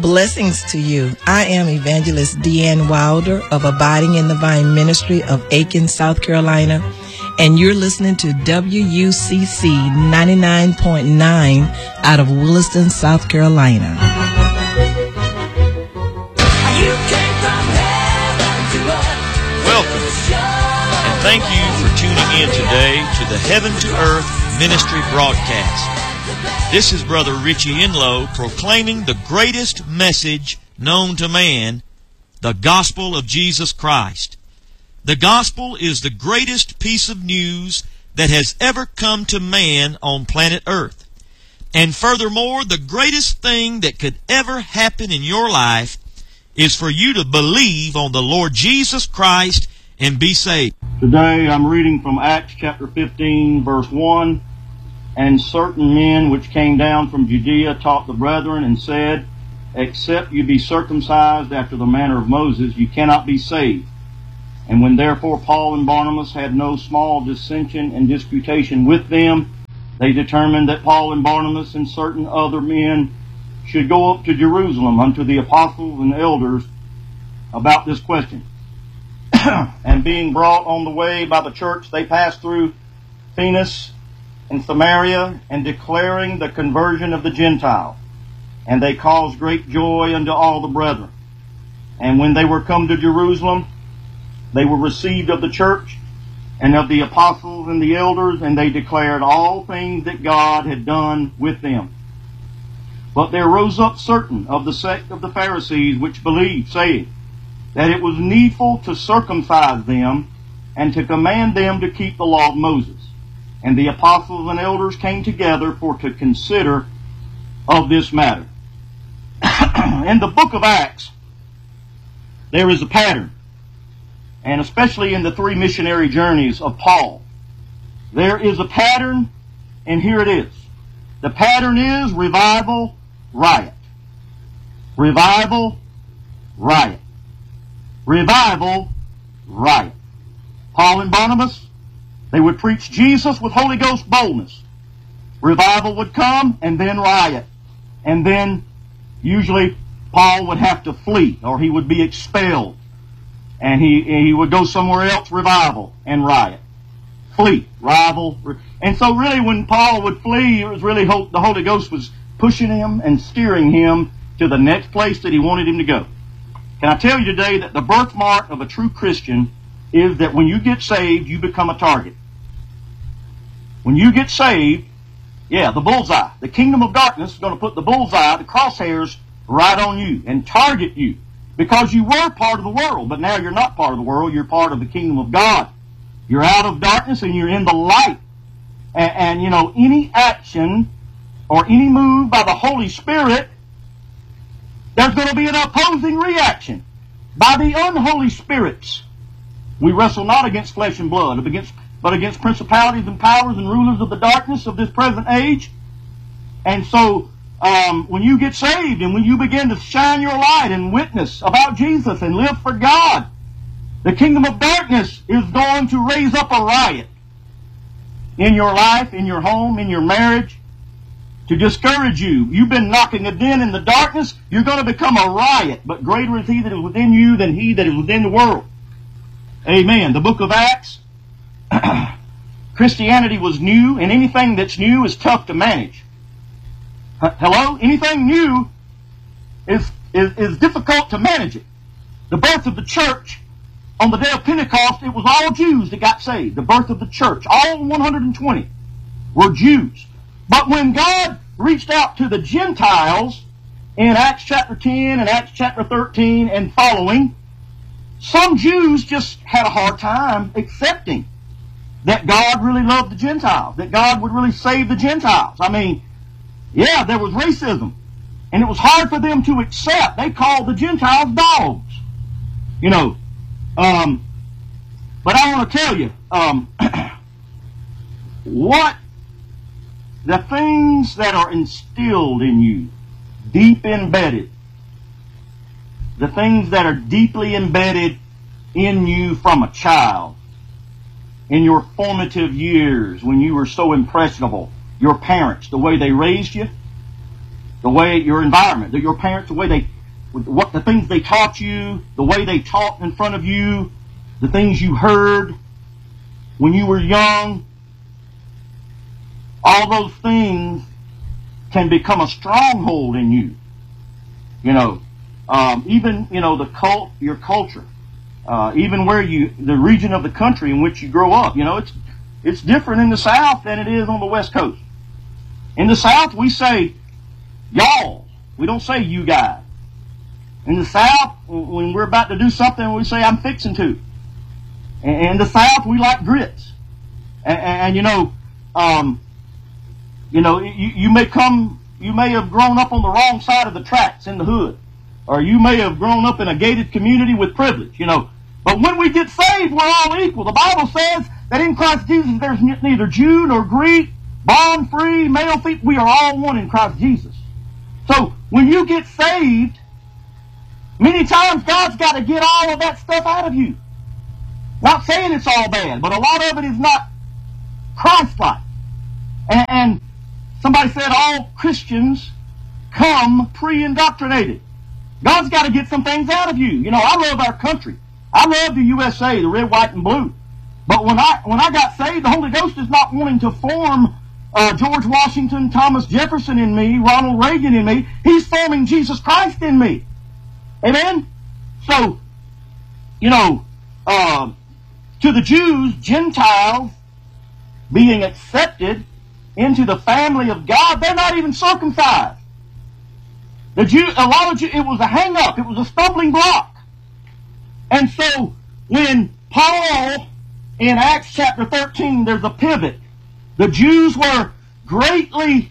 Blessings to you. I am Evangelist Deanne Wilder of Abiding in the Vine Ministry of Aiken, South Carolina, and you're listening to WUCC 99.9 out of Williston, South Carolina. Welcome, and thank you for tuning in today to the Heaven to Earth Ministry broadcast. This is Brother Richie Enlow proclaiming the greatest message known to man, the gospel of Jesus Christ. The gospel is the greatest piece of news that has ever come to man on planet Earth. And furthermore, the greatest thing that could ever happen in your life is for you to believe on the Lord Jesus Christ and be saved. Today I'm reading from Acts chapter 15, verse 1. And certain men which came down from Judea taught the brethren and said, Except you be circumcised after the manner of Moses, you cannot be saved. And when therefore Paul and Barnabas had no small dissension and disputation with them, they determined that Paul and Barnabas and certain other men should go up to Jerusalem unto the apostles and elders about this question. And being brought on the way by the church, they passed through Phoenix and Samaria, and declaring the conversion of the Gentile. And they caused great joy unto all the brethren. And when they were come to Jerusalem, they were received of the church and of the apostles and the elders, and they declared all things that God had done with them. But there rose up certain of the sect of the Pharisees which believed, saying that it was needful to circumcise them and to command them to keep the law of Moses. And the apostles and elders came together for to consider of this matter. In the book of Acts, there is a pattern. And especially in the 3 missionary journeys of Paul, there is a pattern, and here it is. The pattern is revival, riot. Revival, riot. Revival, riot. Paul and Barnabas, they would preach Jesus with Holy Ghost boldness. Revival would come, and then riot. And then, usually, Paul would have to flee, or he would be expelled. And he would go somewhere else, revival and riot. Flee, rival. And so really when Paul would flee, it was really the Holy Ghost was pushing him and steering him to the next place that he wanted him to go. Can I tell you today that the birthmark of a true Christian is that when you get saved, you become a target. When you get saved, the bullseye. The kingdom of darkness is going to put the bullseye, the crosshairs, right on you and target you. Because you were part of the world, but now you're not part of the world. You're part of the kingdom of God. You're out of darkness and you're in the light. And you know, any action or any move by the Holy Spirit, there's going to be an opposing reaction by the unholy spirits. We wrestle not against flesh and blood, but against principalities and powers and rulers of the darkness of this present age. And so, when you get saved and when you begin to shine your light and witness about Jesus and live for God, the kingdom of darkness is going to raise up a riot in your life, in your home, in your marriage, to discourage you. You've been knocking a den in the darkness, you're going to become a riot. But greater is he that is within you than he that is within the world. Amen. The book of Acts, Christianity was new, and anything that's new is tough to manage. Hello? Anything new is difficult to manage it. The birth of the church, on the day of Pentecost, it was all Jews that got saved. The birth of the church, all 120 were Jews. But when God reached out to the Gentiles in Acts chapter 10 and Acts chapter 13 and following, some Jews just had a hard time accepting that God really loved the Gentiles, that God would really save the Gentiles. I mean, there was racism, and it was hard for them to accept. They called the Gentiles dogs, you know. But I want to tell you, what the things that are instilled in you, deep embedded, the things that are deeply embedded in you from a child, in your formative years when you were so impressionable, your parents, the way they raised you, the way your environment, your parents, the way the things they taught you, the way they talked in front of you, the things you heard when you were young, all those things can become a stronghold in you. Even your culture, even the region of the country in which you grow up. It's different in the South than it is on the West Coast. In the South, we say y'all. We don't say you guys. In the South, when we're about to do something, we say I'm fixing to. And in the South, we like grits. And you may have grown up on the wrong side of the tracks in the hood. Or you may have grown up in a gated community with privilege, But when we get saved, we're all equal. The Bible says that in Christ Jesus there's neither Jew nor Greek, bond free, male, female. We are all one in Christ Jesus. So when you get saved, many times God's got to get all of that stuff out of you. Not saying it's all bad, but a lot of it is not Christ-like. And somebody said all Christians come pre-indoctrinated. God's got to get some things out of you. I love our country. I love the USA, the red, white, and blue. But when I got saved, the Holy Ghost is not wanting to form George Washington, Thomas Jefferson in me, Ronald Reagan in me. He's forming Jesus Christ in me. Amen? So, to the Jews, Gentiles being accepted into the family of God, they're not even circumcised. It was a hang-up. It was a stumbling block. And so, when Paul, in Acts chapter 13, there's a pivot. The Jews were greatly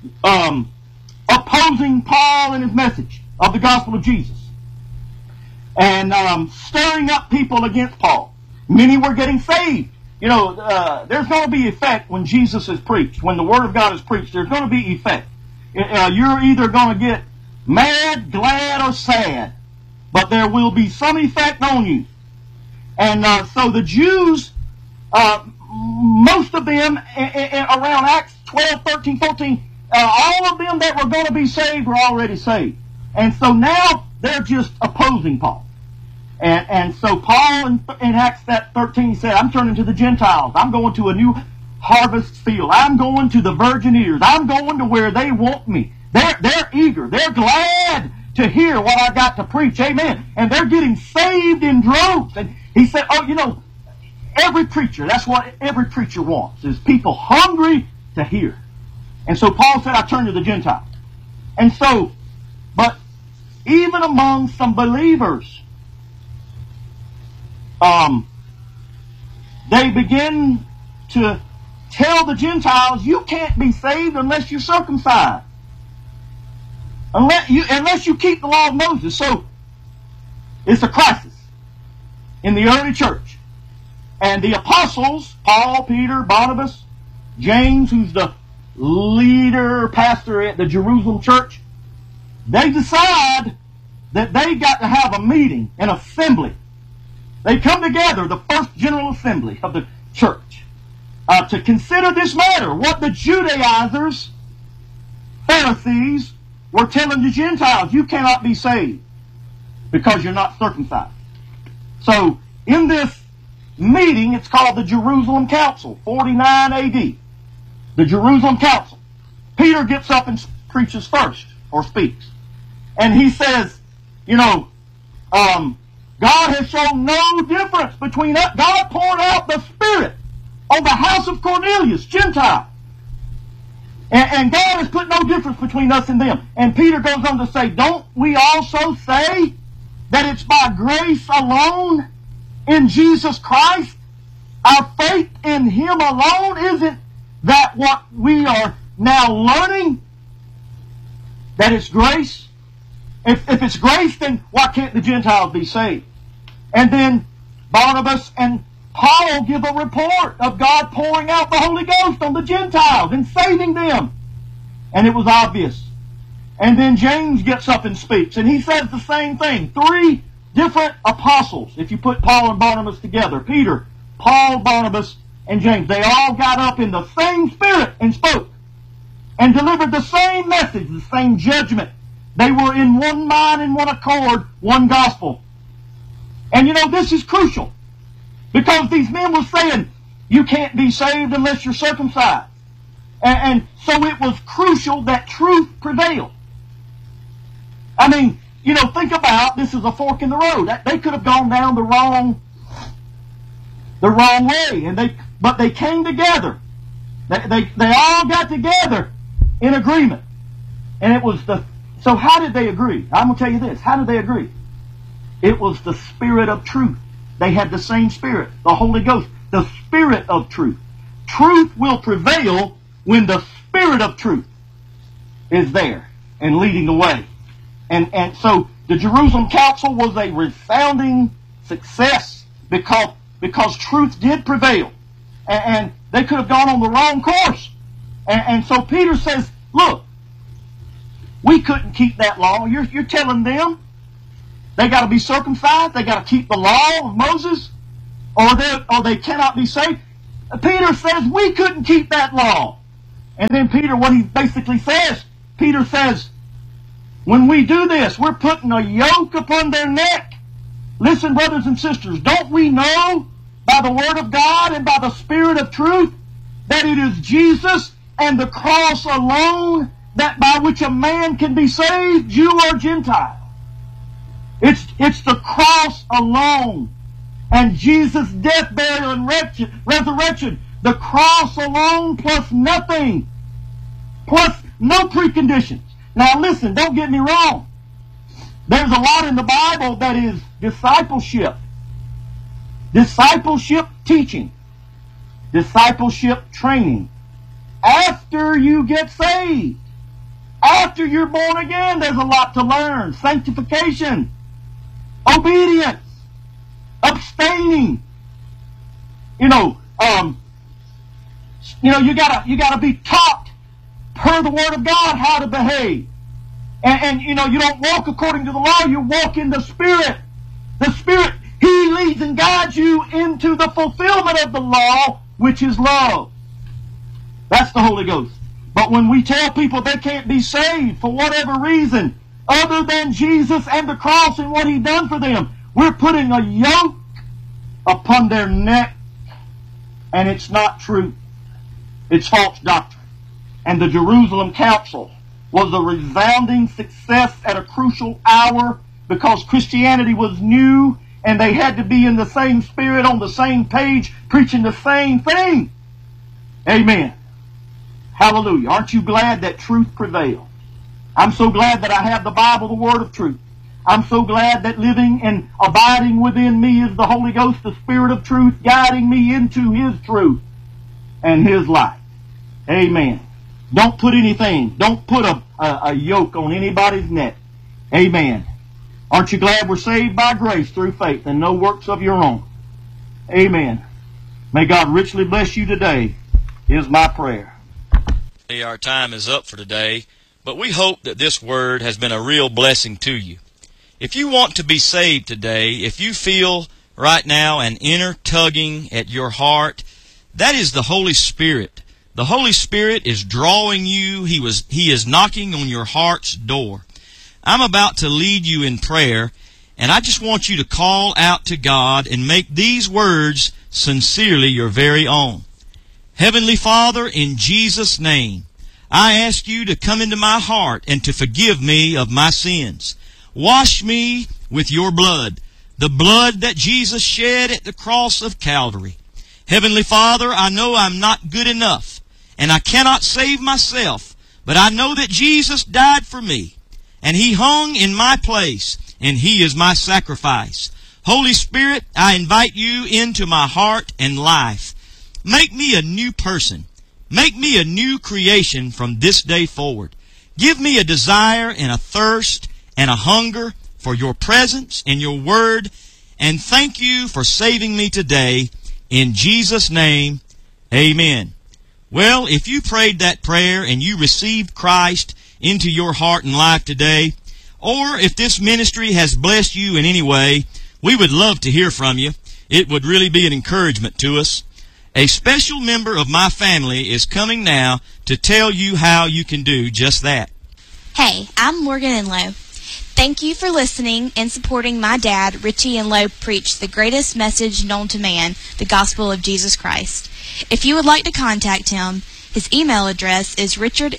opposing Paul and his message of the gospel of Jesus. And stirring up people against Paul. Many were getting saved. There's going to be effect when Jesus is preached. When the Word of God is preached, there's going to be effect. You're either going to get mad, glad, or sad. But there will be some effect on you. And so the Jews, most of them, around Acts 12, 13, 14, all of them that were going to be saved were already saved. And so now they're just opposing Paul. And so Paul in Acts 13 said, I'm turning to the Gentiles. I'm going to a new harvest field. I'm going to the virgin ears. I'm going to where they want me. They're eager. They're glad to hear what I got to preach. Amen. And they're getting saved in droves. And he said, every preacher, that's what every preacher wants, is people hungry to hear. And so Paul said, I turn to the Gentiles. And so, but even among some believers, they begin to tell the Gentiles, you can't be saved unless you're circumcised. Unless you keep the law of Moses. So, it's a crisis in the early church. And the apostles, Paul, Peter, Barnabas, James, who's the leader, pastor at the Jerusalem church, they decide that they got to have a meeting, an assembly. They come together, the first general assembly of the church, to consider this matter. What the Judaizers, Pharisees, were telling the Gentiles, you cannot be saved because you're not circumcised. So, in this meeting, it's called the Jerusalem Council, 49 AD. The Jerusalem Council. Peter gets up and preaches first, or speaks. And he says, God has shown no difference between us. God poured out the Spirit on the house of Cornelius, Gentile. And God has put no difference between us and them. And Peter goes on to say, don't we also say that it's by grace alone in Jesus Christ? Our faith in Him alone, isn't that what we are now learning? That it's grace? If it's grace, then why can't the Gentiles be saved? And then Barnabas and Paul give a report of God pouring out the Holy Ghost on the Gentiles and saving them. And it was obvious. And then James gets up and speaks, and he says the same thing. 3 different apostles, if you put Paul and Barnabas together. Peter, Paul, Barnabas, and James. They all got up in the same spirit and spoke. and delivered the same message, the same judgment. They were in one mind and one accord, one gospel. And you know, this is crucial, because these men were saying, you can't be saved unless you're circumcised. And so it was crucial that truth prevailed. I mean, you know, think about, this is a fork in the road. They could have gone down the wrong way, but they came together. They all got together in agreement. And it was so how did they agree? I'm going to tell you this. How did they agree? It was the Spirit of truth. They had the same Spirit, the Holy Ghost, the Spirit of truth. Truth will prevail when the Spirit of truth is there and leading the way. And so the Jerusalem Council was a resounding success because truth did prevail. And they could have gone on the wrong course. And so Peter says, look, we couldn't keep that law. You're telling them they got to be circumcised, they got to keep the law of Moses, or they cannot be saved. Peter says we couldn't keep that law. And then Peter, what he basically says, Peter says, when we do this, we're putting a yoke upon their neck. Listen, brothers and sisters, don't we know by the Word of God and by the Spirit of truth that it is Jesus and the cross alone that by which a man can be saved, Jew or Gentile? It's the cross alone. And Jesus' death, burial, and resurrection. The cross alone plus nothing. Plus no preconditions. Now listen, don't get me wrong. There's a lot in the Bible that is discipleship. Discipleship teaching. Discipleship training. After you get saved. After you're born again, there's a lot to learn. Sanctification. Obedience. Abstaining. You gotta be taught per the Word of God how to behave. And you don't walk according to the law, you walk in the Spirit. The Spirit, He leads and guides you into the fulfillment of the law, which is love. That's the Holy Ghost. But when we tell people they can't be saved for whatever reason, other than Jesus and the cross and what He done for them, we're putting a yoke upon their neck, and it's not true. It's false doctrine. And the Jerusalem Council was a resounding success at a crucial hour because Christianity was new and they had to be in the same spirit, on the same page, preaching the same thing. Amen. Hallelujah. Aren't you glad that truth prevailed? I'm so glad that I have the Bible, the Word of truth. I'm so glad that living and abiding within me is the Holy Ghost, the Spirit of truth, guiding me into His truth and His life. Amen. Don't put a yoke on anybody's neck. Amen. Aren't you glad we're saved by grace through faith and no works of your own? Amen. May God richly bless you today, is my prayer. Our time is up for today, but we hope that this word has been a real blessing to you. If you want to be saved today, if you feel right now an inner tugging at your heart, that is the Holy Spirit. The Holy Spirit is drawing you. He is knocking on your heart's door. I'm about to lead you in prayer, and I just want you to call out to God and make these words sincerely your very own. Heavenly Father, in Jesus' name, I ask you to come into my heart and to forgive me of my sins. Wash me with your blood, the blood that Jesus shed at the cross of Calvary. Heavenly Father, I know I'm not good enough, and I cannot save myself, but I know that Jesus died for me, and He hung in my place, and He is my sacrifice. Holy Spirit, I invite you into my heart and life. Make me a new person. Make me a new creation from this day forward. Give me a desire and a thirst and a hunger for your presence and your word, and thank you for saving me today. In Jesus' name, amen. Well, if you prayed that prayer and you received Christ into your heart and life today, or if this ministry has blessed you in any way, we would love to hear from you. It would really be an encouragement to us. A special member of my family is coming now to tell you how you can do just that. Hey, I'm Morgan Enlow. Thank you for listening and supporting my dad, Richie Enlow, preach the greatest message known to man, the gospel of Jesus Christ. If you would like to contact him, his email address is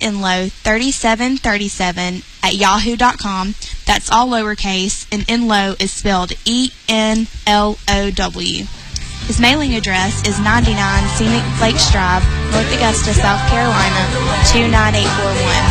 richardenlow3737@yahoo.com. That's all lowercase, and Enlow is spelled E-N-L-O-W. His mailing address is 99 Scenic Lakes Drive, North Augusta, South Carolina, 29841.